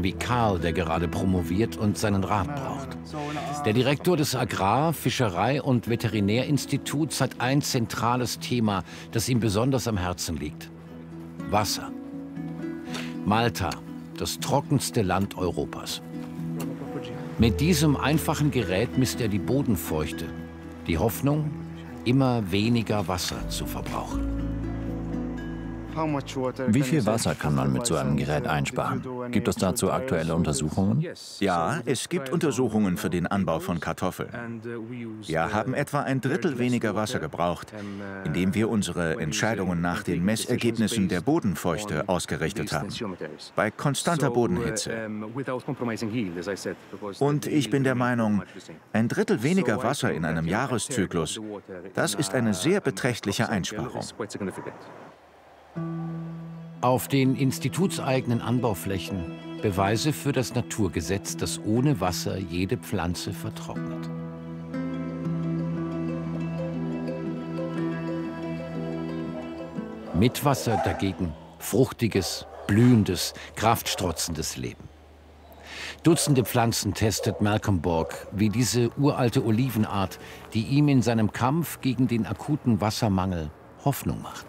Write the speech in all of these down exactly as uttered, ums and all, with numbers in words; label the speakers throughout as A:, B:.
A: Menschen wie Karl, der gerade promoviert und seinen Rat braucht. Der Direktor des Agrar-, Fischerei- und Veterinärinstituts hat ein zentrales Thema, das ihm besonders am Herzen liegt: Wasser. Malta, das trockenste Land Europas. Mit diesem einfachen Gerät misst er die Bodenfeuchte. Die Hoffnung, immer weniger Wasser zu verbrauchen.
B: Wie viel Wasser kann man mit so einem Gerät einsparen? Gibt es dazu aktuelle Untersuchungen?
C: Ja, es gibt Untersuchungen für den Anbau von Kartoffeln. Wir haben etwa ein Drittel weniger Wasser gebraucht, indem wir unsere Entscheidungen nach den Messergebnissen der Bodenfeuchte ausgerichtet haben. Bei konstanter Bodenhitze. Und ich bin der Meinung, ein Drittel weniger Wasser in einem Jahreszyklus, das ist eine sehr beträchtliche Einsparung.
A: Auf den institutseigenen Anbauflächen Beweise für das Naturgesetz, das ohne Wasser jede Pflanze vertrocknet. Mit Wasser dagegen fruchtiges, blühendes, kraftstrotzendes Leben. Dutzende Pflanzen testet Malcolm Borg, wie diese uralte Olivenart, die ihm in seinem Kampf gegen den akuten Wassermangel Hoffnung macht.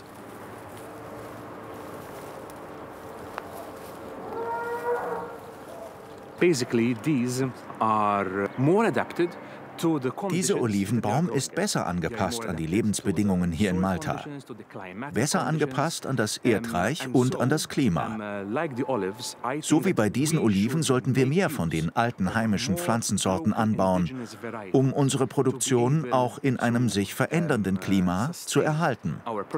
C: Dieser Olivenbaum ist besser angepasst an die Lebensbedingungen hier in Malta. Besser angepasst an das Erdreich und an das Klima. So wie bei diesen Oliven sollten wir mehr von den alten heimischen Pflanzensorten anbauen, um unsere Produktion auch in einem sich verändernden Klima zu erhalten.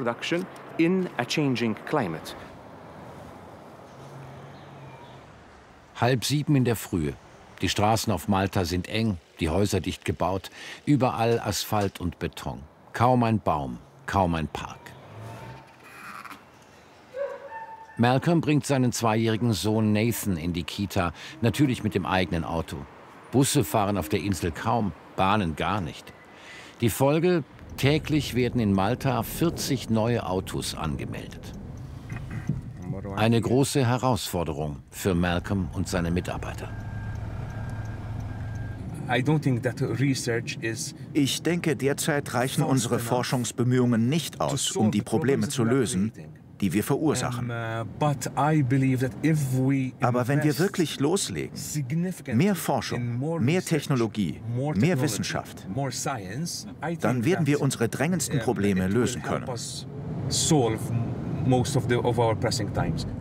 A: Halb sieben in der Frühe. Die Straßen auf Malta sind eng, die Häuser dicht gebaut, überall Asphalt und Beton. Kaum ein Baum, kaum ein Park. Malcolm bringt seinen zweijährigen Sohn Nathan in die Kita, natürlich mit dem eigenen Auto. Busse fahren auf der Insel kaum, Bahnen gar nicht. Die Folge: täglich werden in Malta vierzig neue Autos angemeldet. Eine große Herausforderung für Malcolm und seine Mitarbeiter.
C: Ich denke, derzeit reichen unsere Forschungsbemühungen nicht aus, um die Probleme zu lösen, die wir verursachen. Aber wenn wir wirklich loslegen, mehr Forschung, mehr Technologie, mehr Wissenschaft, dann werden wir unsere drängendsten Probleme lösen können.
D: Most of the of our pressing times.